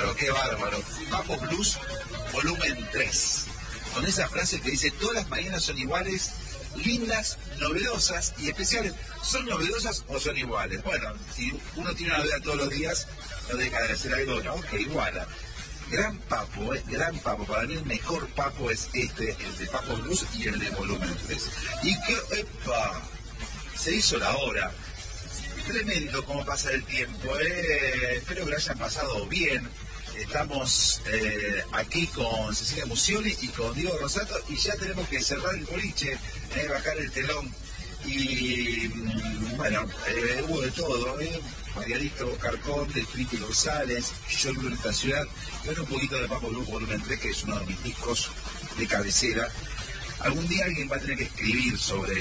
bárbaro, qué bárbaro. Papo Blues, volumen 3. Con esa frase que dice, todas las mañanas son iguales, lindas, novedosas y especiales. ¿Son novedosas o son iguales? Bueno, si uno tiene una novedad todos los días, no deja de hacer algo, ¿no? Que iguala. Gran Papo, gran Papo. Para mí el mejor Papo es este, el de Papo Blues y el de volumen 3. Y que, epa, se hizo la hora. Tremendo cómo pasa el tiempo, espero que lo hayan pasado bien. Estamos aquí con Cecilia Musioli y con Diego Rosato y ya tenemos que cerrar el boliche, bajar el telón. Y bueno, hubo de todo, Marianito Carcón, del Felipe González, yo en esta ciudad, y ahora un poquito de Papo Blues volumen 3, que es uno de mis discos de cabecera. Algún día alguien va a tener que escribir sobre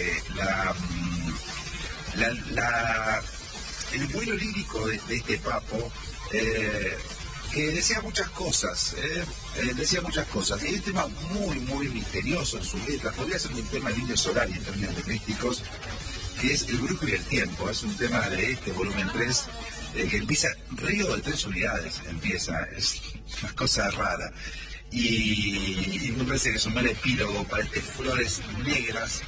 el vuelo lírico de este Papo, que decía muchas cosas, y hay un tema muy, muy misterioso en sus letras. Podría ser un tema lindo solar en términos letrísticos, que es el brujo y el tiempo. Es un tema de este volumen 3, que empieza Río de 3 unidades, es una cosa rara. Y me parece que es un buen epílogo para estas flores negras.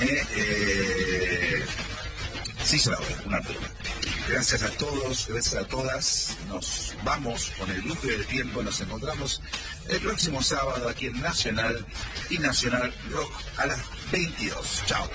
Sí, se la voy, una prueba. Gracias a todos, gracias a todas. Nos vamos con el grupo del tiempo. Nos encontramos el próximo sábado aquí en Nacional y Nacional Rock a las 22. Chao.